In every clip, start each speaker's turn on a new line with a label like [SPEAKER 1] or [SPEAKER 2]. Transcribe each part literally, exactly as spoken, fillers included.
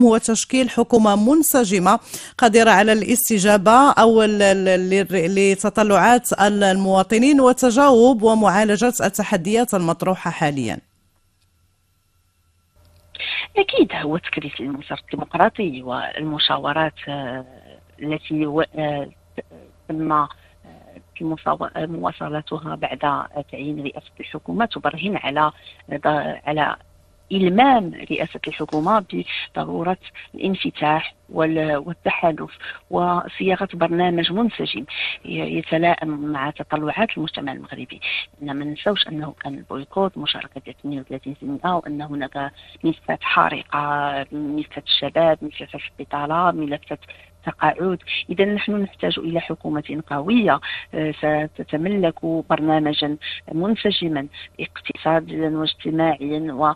[SPEAKER 1] هو تشكيل حكومة منسجمة قادرة على الاستجابة أو لتطلعات المواطنين وتجاوب ومعالجة التحديات المطروحة حاليا.
[SPEAKER 2] أكيد هو تكريس المسار الديمقراطي والمشاورات التي تم مواصلتها بعد تعيين رئاسة الحكومة تبرهن على على إلمام رئاسة الحكومة بضرورة الانفتاح والتحالف وصياغة برنامج منسجم يتلائم مع تطلعات المجتمع المغربي. إن ما ننسوش أنه كان البويكوت مشاركة ثمانية وثلاثين سنة، وأن هناك ملفات حارقة، ملفات الشباب، ملفات البطالة، ملفات تقاعد. إذا نحن نحتاج إلى حكومة قوية ستتملك برنامجا منسجما اقتصاديا واجتماعيا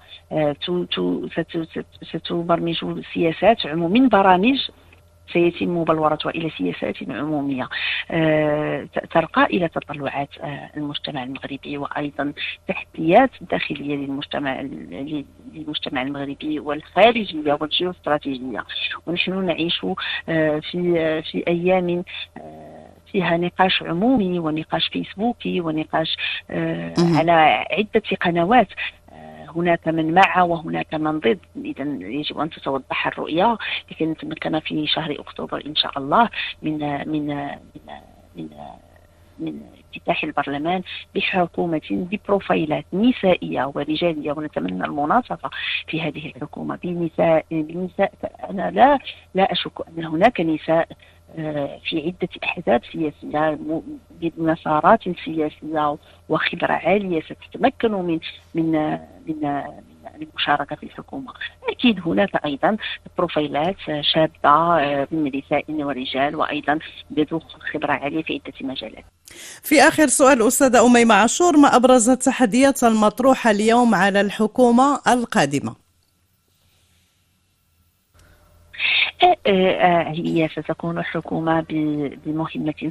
[SPEAKER 2] وستبرمج سياسات عموم من برامج سيتم بلورتها إلى سياسات عمومية ترقى إلى تطلعات المجتمع المغربي وأيضا تحديات الداخلية للمجتمع للمجتمع المغربي والخارجية والجيوستراتيجية. ونحن نعيش في في أيام فيها نقاش عمومي ونقاش فيسبوكي ونقاش على عدة قنوات، هناك من مع وهناك من ضد. إذا يجب أن تتوضح الرؤية لكي نتمكن في شهر أكتوبر إن شاء الله من من من من, من افتتاح البرلمان بحكومة ببروفايلات نسائية ورجالية، ونتمنى المناصفة في هذه الحكومة بنساء بنساء أنا لا لا أشك أن هناك نساء في عدة أحزاب سياسية بمسارات سياسية وخبرة عالية ستتمكن من من من المشاركة في الحكومة. أكيد هناك أيضا بروفايلات شابة من نساء ورجال وأيضا ذو خبرة عالية في عدة مجالات.
[SPEAKER 1] في آخر سؤال أستاذة أميمة عاشور، ما أبرز التحديات المطروحة اليوم على الحكومة القادمة؟
[SPEAKER 2] هي ستكون حكومة بمهمة